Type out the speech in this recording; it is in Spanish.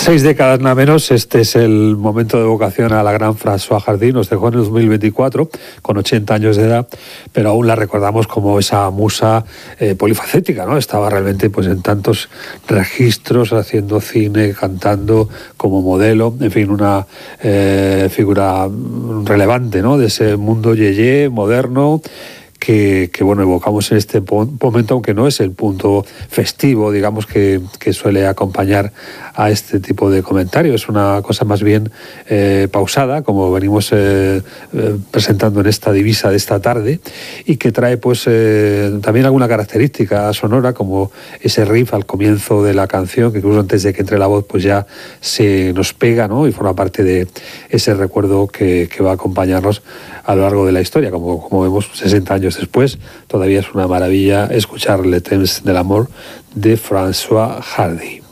6 décadas nada menos, este es el momento de evocación a la gran Françoise Hardy. Nos dejó en el 2024 con 80 años de edad, pero aún la recordamos como esa musa polifacética, ¿no? Estaba realmente pues en tantos registros, haciendo cine, cantando, como modelo, en fin, una figura relevante, ¿no? De ese mundo yeye moderno que bueno, evocamos en este momento, aunque no es el punto festivo, digamos, que suele acompañar a este tipo de comentarios. Es una cosa más bien pausada, como venimos presentando en esta divisa de esta tarde, y que trae pues también alguna característica sonora, como ese riff al comienzo de la canción, que incluso antes de que entre la voz pues ya se nos pega, ¿no? Y forma parte de ese recuerdo que va a acompañarnos a lo largo de la historia. Como vemos, 60 años después, todavía es una maravilla escuchar Le Temps de l'Amour de Françoise Hardy.